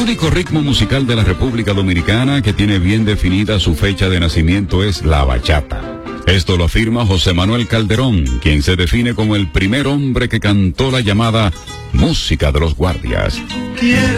único ritmo musical de la República Dominicana que tiene bien definida su fecha de nacimiento es la bachata. Esto lo afirma José Manuel Calderón, quien se define como el primer hombre que cantó la llamada música de los guardias.